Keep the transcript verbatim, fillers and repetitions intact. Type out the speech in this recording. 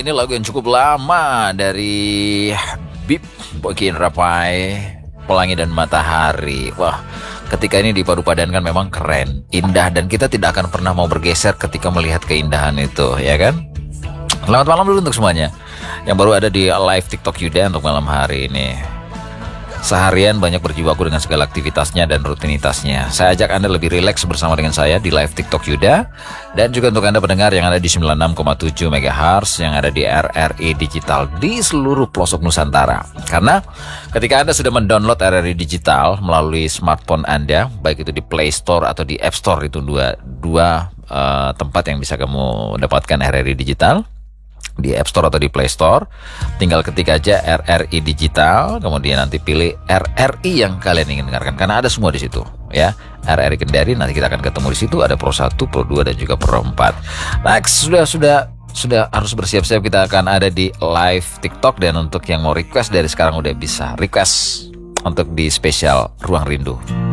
ini lagu yang cukup lama dari Bip, Boykin Rapai, Pelangi dan Matahari. Wah, ketika ini dipadu-padankan memang keren, indah, dan kita tidak akan pernah mau bergeser ketika melihat keindahan itu, ya kan? Selamat malam dulu untuk semuanya yang baru ada di live TikTok Yuda untuk malam hari ini. Seharian banyak berjibaku dengan segala aktivitasnya dan rutinitasnya. Saya ajak Anda lebih rileks bersama dengan saya di live TikTok Yuda. Dan juga untuk Anda pendengar yang ada di sembilan puluh enam koma tujuh megahertz, yang ada di R R I Digital di seluruh pelosok Nusantara. Karena ketika Anda sudah mendownload R R I Digital melalui smartphone Anda, baik itu di Play Store atau di App Store, itu dua, dua uh, tempat yang bisa kamu dapatkan R R I Digital. Di App Store atau di Play Store, tinggal ketik aja R R I Digital, kemudian nanti pilih R R I yang kalian ingin dengarkan, karena ada semua di situ, ya. R R I Kendari, nanti kita akan ketemu di situ, ada Pro satu, Pro dua, dan juga Pro empat. Next, sudah sudah sudah harus bersiap-siap, kita akan ada di live TikTok. Dan untuk yang mau request dari sekarang udah bisa request untuk di spesial Ruang Rindu.